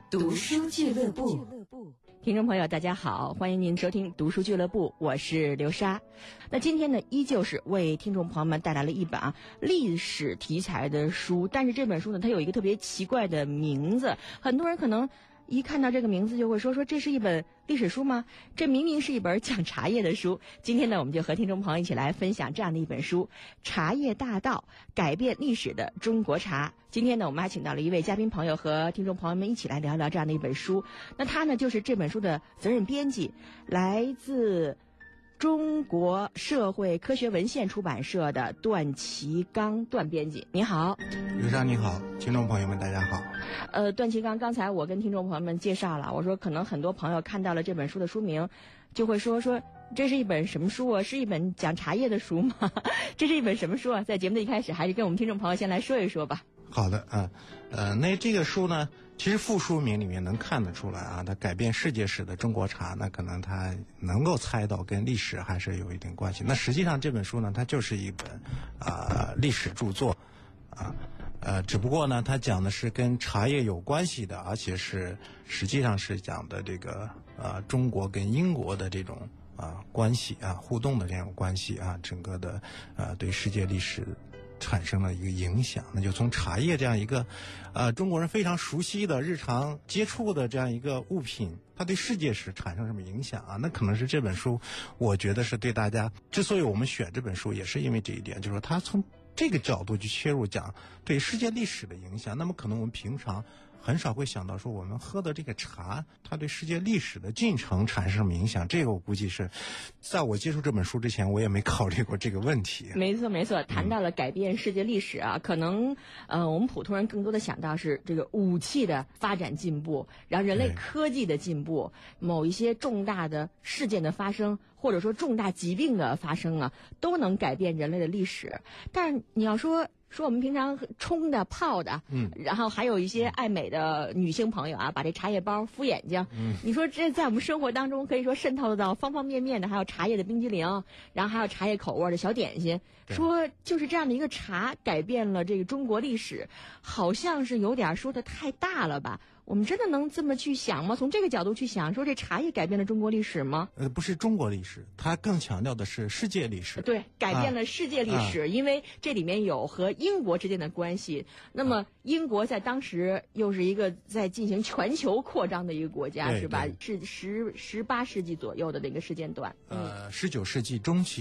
读书俱乐部。 听众朋友大家好，欢迎您收听读书俱乐部，我是刘莎。那今天呢，依旧是为听众朋友们带来了一本历史题材的书，但是这本书呢，它有一个特别奇怪的名字，很多人可能一看到这个名字就会说这是一本历史书吗？这明明是一本讲茶叶的书。今天呢，我们就和听众朋友一起来分享这样的一本书《茶叶大道：改变历史的中国茶》。今天呢，我们还请到了一位嘉宾朋友和听众朋友们一起来聊聊这样的一本书。那他呢，就是这本书的责任编辑，来自中国社会科学文献出版社的段其刚段编辑。你好。 刘莎你好，听众朋友们大家好。 段其刚，刚才我跟听众朋友们介绍了，我说可能很多朋友看到了这本书的书名，就会说这是一本什么书啊？是一本讲茶叶的书吗？这是一本什么书啊？在节目的一开始，还是跟我们听众朋友先来说一说吧。 好的那这个书呢，其实副书名里面能看得出来啊，它改变世界史的中国茶，那可能它能够猜到跟历史还是有一点关系。那实际上这本书呢，它就是一本历史著作只不过呢，它讲的是跟茶叶有关系的，而且是实际上是讲的这个中国跟英国的这种关系互动的这种关系整个的对世界历史产生了一个影响。那就从茶叶这样一个中国人非常熟悉的日常接触的这样一个物品，它对世界史产生什么影响那可能是这本书我觉得是对大家，之所以我们选这本书也是因为这一点，就是说它从这个角度去切入讲对世界历史的影响。那么可能我们平常很少会想到说我们喝的这个茶它对世界历史的进程产生什么影响，这个我估计是在我接触这本书之前我也没考虑过这个问题。 没错，谈到了改变世界历史可能我们普通人更多的想到是这个武器的发展进步，然后人类科技的进步，某一些重大的事件的发生，或者说重大疾病的发生都能改变人类的历史。但是你要说我们平常冲的泡的然后还有一些爱美的女性朋友把这茶叶包敷眼睛你说这在我们生活当中可以说渗透到方方面面的，还有茶叶的冰激凌，然后还有茶叶口味的小点心，说就是这样的一个茶改变了这个中国历史，好像是有点说的太大了吧？我们真的能这么去想吗？从这个角度去想，说这茶叶改变了中国历史吗？ 不是中国历史，它更强调的是世界历史。 对，改变了世界历史因为这里面有和英国之间的关系。那么英国在当时又是一个在进行全球扩张的一个国家，是吧？是18世纪左右的那个时间段。 19世纪中期